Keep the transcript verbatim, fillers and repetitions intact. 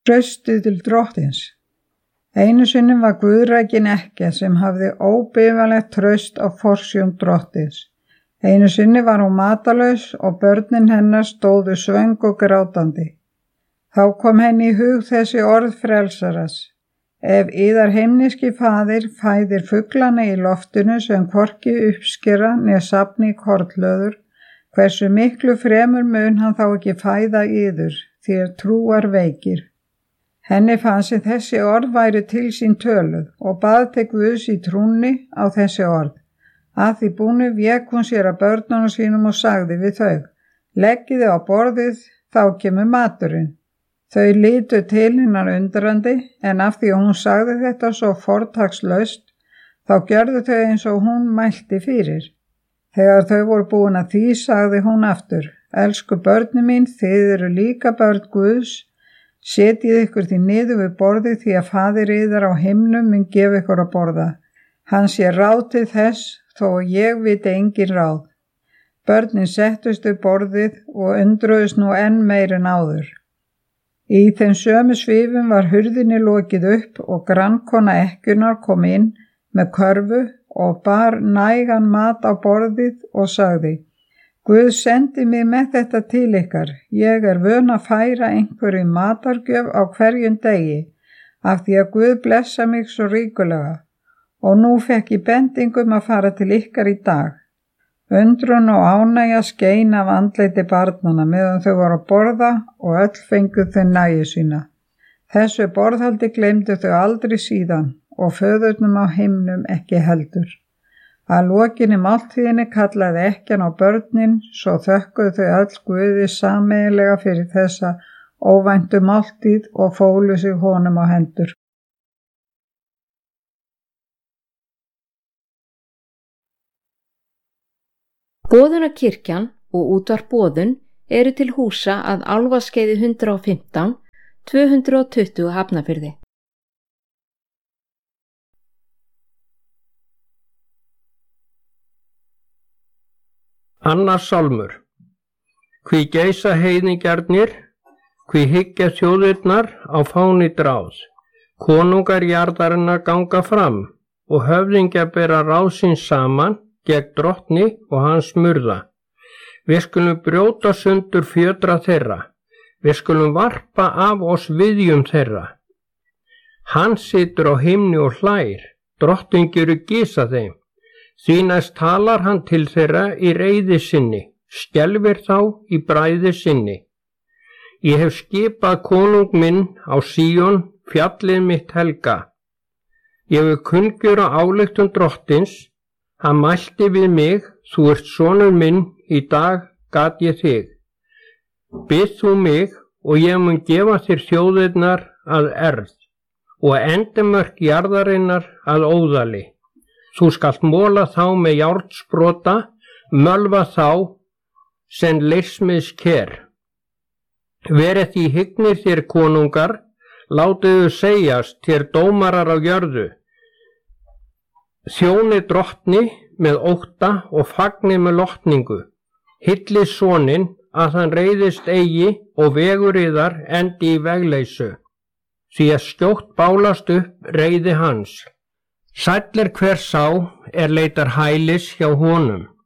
Traustið til drottins. Einu sinni var guðrækin ekkja sem hafði óbifalegt traust á forsjón drottins. Einu sinni var hún matarlaus og börnin hennar stóðu svöng og grátandi. Þá kom henni í hug þessi orð frelsaras. Ef yðar himneski faðir fæðir fuglana í loftinu sem hvorki uppskera né safni kornhlöður, hversu miklu fremur mun hann þá ekki fæða yður, þér trúar veikir. Henni fannst sem þessi orð væri til sín töluð og bað til Guðs í trúnni á þessi orð. Að því búnu vék hún sér að börnunum sínum og sagði við þau, leggiði á borðið, þá kemur maturinn. Þau litu til hennar undrandi, en af því að hún sagði þetta svo fortakslaust, þá gjörðu þau eins og hún mælti fyrir. Þegar þau voru búin að því, sagði hún aftur, elsku börni mín, þið eru líka börn Guðs, setjið ykkur því niður við borðið því að faðir yðar á himnum mun gefa ykkur að borða. Hann sé ráð til þess, þó að ég viti engin ráð. Börnin settust við borðið og undruðust nú enn meir en áður. Í þeim sömu svifum var hurðinni lokið upp og grannkona ekkjunnar kom inn með körfu og bar nægan mat á borðið og sagði, Guð sendi mig með þetta til ykkar, ég er vön að færa einhverju matargjöf á hverjum degi, af því að Guð blessa mig svo ríkulega, og nú fekk ég bendingum að fara til ykkar í dag. Undrun og ánægja skein af andleiti barnanna meðan þau voru að borða og öll fenguð þau nægju sína. Þessu borðhaldi gleymdu þau aldrei síðan og föðurnum á himnum ekki heldur. Að lokinni máltíðinni kallaði ekkjan á börnin, svo þökkuðu þau öll Guði sameiginlega fyrir þessa óvæntu máltíð og fólu sig honum á hendur. Boðunarkirkjan og útvarp Boðun eru til húsa að Álfaskeiði hundrað og fimmtán, tvö hundruð og tuttugu Hafnarfirði. Annar sálmur. Hví geisa heiðingjarnir, hví hyggja þjóðirnar á fáni dráð. Konungar jarðarinnar ganga fram og höfðingjar bera ráð sín saman gegn drottni og hans murða. Við skulum brjóta sundur fjötra þeirra. Við skulum varpa af oss viðjum þeirra. Hann situr á himni og hlær, drottinn gerur gísa þeim. Því næst talar hann til þeirra í reiði sinni, skelfir þá í bræði sinni. Ég hef skipað konung minn á Síón, fjallið mitt helga. Ég hef kunngjöra ályktun drottins, hann mælti við mig, þú ert sonur minn, í dag gat ég þig. Bið þú mig og ég mun gefa þér þjóðirnar að erð og endimörk jarðarinnar að óðali. Þú skalt móla þá með járnsprota, mölva þá sem leysmiðs ker. Verið því hygnir þér konungar, látiðu segjast þér dómarar á jörðu. Þjóni drottni með ótta og fagni með lotningu. Hilli soninn að hann reiðist eigi og vegur yðar endi í vegleysu. Því að skjótt bálast upp reiði hans. Sæll er hver sá er leitar hælis hjá honum.